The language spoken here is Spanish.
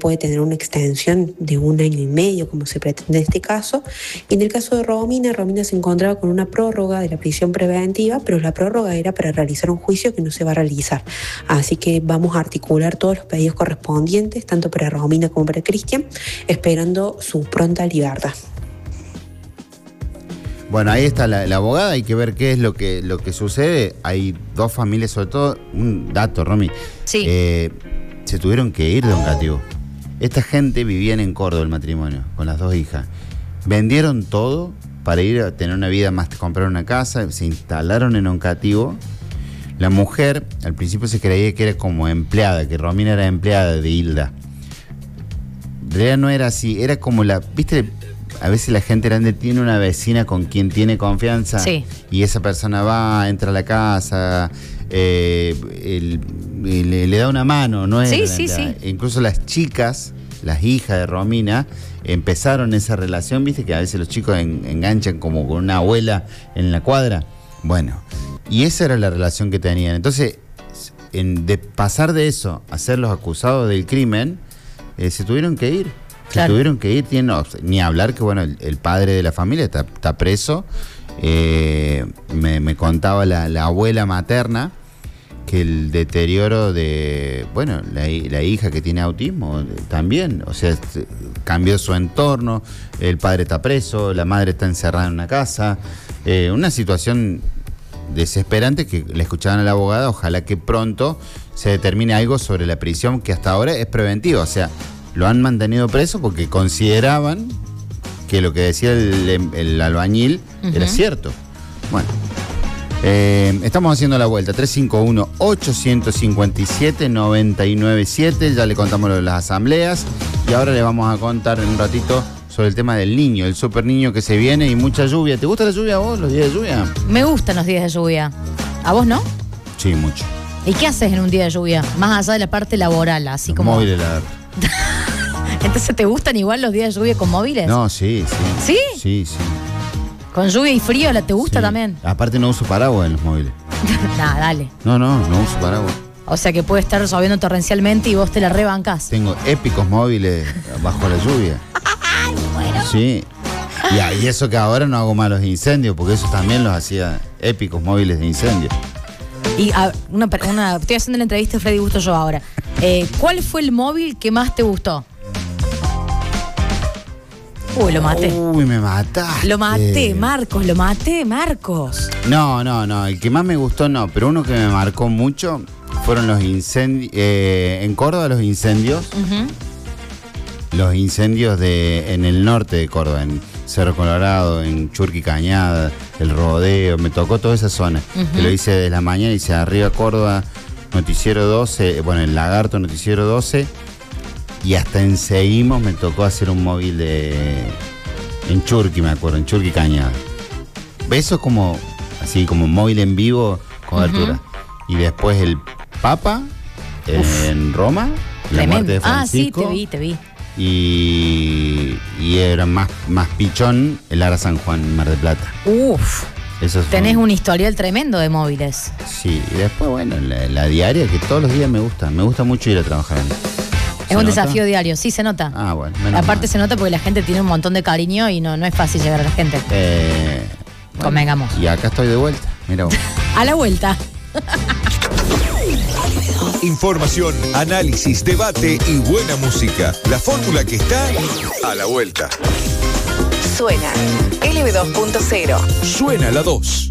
puede tener una extensión de 1 año y medio, como se pretende en este caso. Y en el caso de Romina se encontraba con una prórroga de la prisión preventiva, pero la prórroga era para realizar un juicio que no se va a realizar. Así que vamos a articular todos los pedidos correspondientes, tanto para Romina como para Cristian, esperando su pronta libertad. Bueno, ahí está la abogada, hay que ver qué es lo que sucede. Hay 2 familias, sobre todo, un dato, Romy. Sí. Se tuvieron que ir de Oncativo. Esta gente vivía en Córdoba, el matrimonio, con las 2 hijas. Vendieron todo para ir a tener una vida más, comprar una casa, se instalaron en Oncativo. La mujer, al principio se creía que era como empleada, que Romina era empleada de Hilda. En realidad no era así, era como ¿viste? A veces la gente grande tiene una vecina con quien tiene confianza, sí, y esa persona va, entra a la casa, le da una mano, ¿no? Sí. Incluso las chicas, las hijas de Romina, empezaron esa relación, viste que a veces los chicos enganchan como con una abuela en la cuadra. Bueno, y esa era la relación que tenían. Entonces, de pasar de eso a ser los acusados del crimen, se tuvieron que ir. Claro. Se tuvieron que ir, ni hablar que bueno, el padre de la familia está preso. Me contaba la abuela materna que el deterioro de, bueno, la hija que tiene autismo también, o sea, cambió su entorno, el padre está preso, la madre está encerrada en una casa, una situación desesperante que le escuchaban a la abogada. Ojalá que pronto se determine algo sobre la prisión, que hasta ahora es preventiva, o sea, lo han mantenido preso porque consideraban que lo que decía el albañil era cierto. Bueno, estamos haciendo la vuelta. 351-857-997. Ya le contamos lo de las asambleas. Y ahora le vamos a contar en un ratito sobre el tema del niño, el super niño que se viene y mucha lluvia. ¿Te gusta la lluvia a vos, los días de lluvia? Me gustan los días de lluvia. ¿A vos no? Sí, mucho. ¿Y qué haces en un día de lluvia? Más allá de la parte laboral, así como... Móviles, Entonces, ¿te gustan igual los días de lluvia con móviles? No, sí. ¿Sí? Sí. ¿Con lluvia y frío te gusta también? Aparte no uso paraguas en los móviles. Nah, dale. No uso paraguas. O sea que puede estar lloviendo torrencialmente y vos te la rebancás. Tengo épicos móviles bajo la lluvia. Bueno. Sí. Y eso que ahora no hago malos incendios, porque eso también los hacía épicos móviles de incendio. Y estoy haciendo la entrevista a Freddy Busto yo ahora. ¿Cuál fue el móvil que más te gustó? Uy, lo maté. Uy, me mataste. Lo maté, Marcos. No, el que más me gustó no, pero uno que me marcó mucho fueron los incendios. En Córdoba los incendios. Los incendios en el norte de Córdoba, en Cerro Colorado, en Churqui Cañada, el Rodeo, me tocó toda esa zona. Que lo hice desde la mañana, hice arriba Córdoba, Noticiero 12, bueno, el Lagarto, Noticiero 12, y hasta en Seguimos me tocó hacer un móvil en Churqui, me acuerdo, en Churqui Cañada. Eso es como, así, como móvil en vivo, cobertura. Y después el Papa, en Roma, la muerte de Francisco. Ah, sí, te vi. Y era más pichón el Ara San Juan, Mar del Plata. Tenés un historial tremendo de móviles. Sí, y después, bueno, la diaria, que todos los días me gusta mucho ir a trabajar. Es un desafío diario, sí, se nota. Ah, bueno. Aparte se nota porque la gente tiene un montón de cariño y no es fácil llegar a la gente. Convengamos. Y acá estoy de vuelta, mira vos. A la vuelta. Información, análisis, debate y buena música. La fórmula que está a la vuelta. Suena LB2.0. Suena la 2.